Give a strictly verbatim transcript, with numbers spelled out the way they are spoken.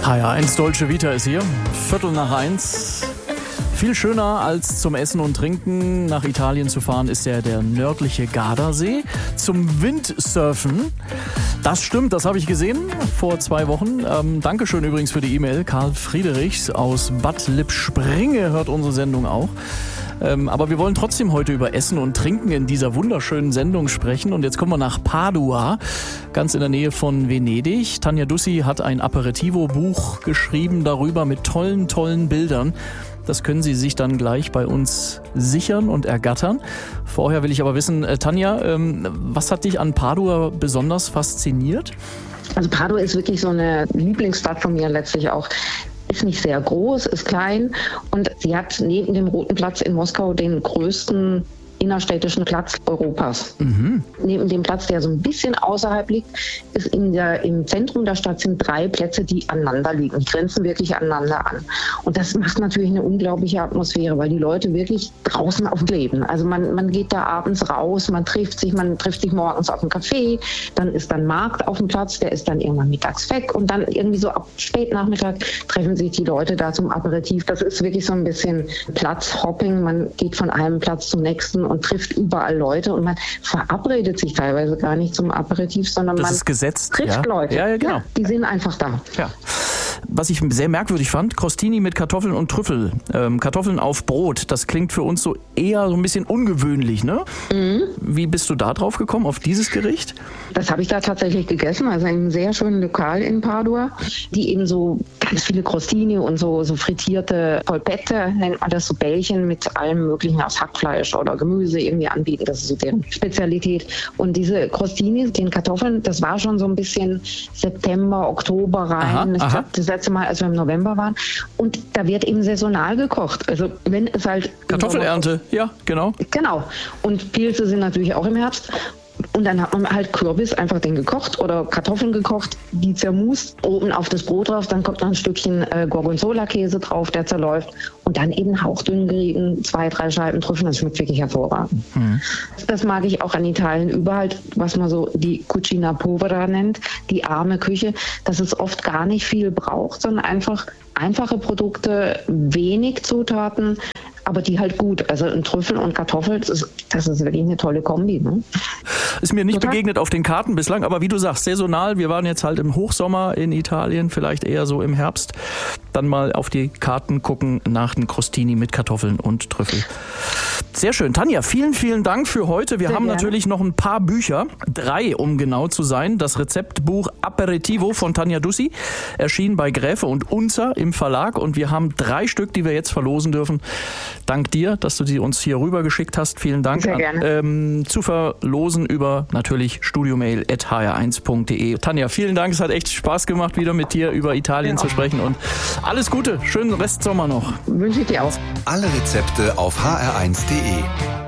H R eins Dolce Vita ist hier. Viertel nach eins. Viel schöner als zum Essen und Trinken nach Italien zu fahren ist ja der nördliche Gardasee. Zum Windsurfen. Das stimmt, das habe ich gesehen vor zwei Wochen. Ähm, Dankeschön übrigens für die E-Mail. Karl Friedrichs aus Bad Lippspringe hört unsere Sendung auch. Ähm, aber wir wollen trotzdem heute über Essen und Trinken in dieser wunderschönen Sendung sprechen. Und jetzt kommen wir nach Padua, ganz in der Nähe von Venedig. Tanja Dussi hat ein Aperitivo-Buch geschrieben darüber mit tollen, tollen Bildern. Das können Sie sich dann gleich bei uns sichern und ergattern. Vorher will ich aber wissen, äh, Tanja, ähm, was hat dich an Padua besonders fasziniert? Also Padua ist wirklich so eine Lieblingsstadt von mir letztlich auch. Ist nicht sehr groß, ist klein und sie hat neben dem Roten Platz in Moskau den größten innerstädtischen Platz Europas. Mhm. Neben dem Platz, der so ein bisschen außerhalb liegt, ist in der, im Zentrum der Stadt sind drei Plätze, die aneinander liegen. Die grenzen wirklich aneinander an. Und das macht natürlich eine unglaubliche Atmosphäre, weil die Leute wirklich draußen auf leben. Also man, man geht da abends raus, man trifft sich, man trifft sich morgens auf dem Café, dann ist dann Markt auf dem Platz, der ist dann irgendwann mittags weg und dann irgendwie so ab Spätnachmittag treffen sich die Leute da zum Aperitif. Das ist wirklich so ein bisschen Platzhopping. Man geht von einem Platz zum nächsten und trifft überall Leute und man verabredet sich teilweise gar nicht zum Aperitif, sondern das man ist gesetzt, trifft ja? Leute. Ja, ja, genau. Ja, die sind einfach da. Ja. Was ich sehr merkwürdig fand, Crostini mit Kartoffeln und Trüffel. Ähm, Kartoffeln auf Brot, das klingt für uns so eher so ein bisschen ungewöhnlich, ne? Mhm. Wie bist du da drauf gekommen, auf dieses Gericht? Das habe ich da tatsächlich gegessen, also in einem sehr schönen Lokal in Padua, die eben so ganz viele Crostini und so, so frittierte Polpette, nennt man das, so Bällchen mit allem möglichen aus Hackfleisch oder Gemüse irgendwie anbieten. Das ist so deren Spezialität. Und diese Crostini, den Kartoffeln, das war schon so ein bisschen September, Oktober rein. Aha, ich glaube, das letzte Mal, als wir im November waren. Und da wird eben saisonal gekocht. Also wenn es halt... Kartoffelernte, ja, genau. Genau. Und Pilze sind natürlich auch im Herbst. Und dann hat man halt Kürbis, einfach den gekocht oder Kartoffeln gekocht, die zermust, oben auf das Brot drauf, dann kommt noch ein Stückchen äh, Gorgonzola-Käse drauf, der zerläuft und dann eben hauchdünn gerieben, zwei, drei Scheiben Trüffel, das schmeckt wirklich hervorragend. Mhm. Das mag ich auch an Italien überall, was man so die Cucina Povera nennt, die arme Küche, dass es oft gar nicht viel braucht, sondern einfach einfache Produkte, wenig Zutaten, aber die halt gut. Also ein Trüffel und Kartoffel, das ist, das ist wirklich eine tolle Kombi. Ne? Ist mir nicht Total. begegnet auf den Karten bislang, aber wie du sagst, saisonal. Wir waren jetzt halt im Hochsommer in Italien, vielleicht eher so im Herbst. Dann mal auf die Karten gucken nach den Crostini mit Kartoffeln und Trüffel. Sehr schön. Tanja, vielen, vielen Dank für heute. Wir Sehr haben gerne. natürlich noch ein paar Bücher, drei um genau zu sein. Das Rezeptbuch Aperitivo von Tanja Dussi, erschienen bei Gräfe und Unzer im Verlag. Und wir haben drei Stück, die wir jetzt verlosen dürfen. Dank dir, dass du sie uns hier rüber geschickt hast. Vielen Dank. Sehr gerne. Ähm, zu verlosen über natürlich studiomail at h r eins punkt d e. Tanja, vielen Dank. Es hat echt Spaß gemacht, wieder mit dir über Italien ja. zu sprechen. Und alles Gute. Schönen Restsommer noch. Wünsche ich dir auch. Alle Rezepte auf h r eins punkt d e.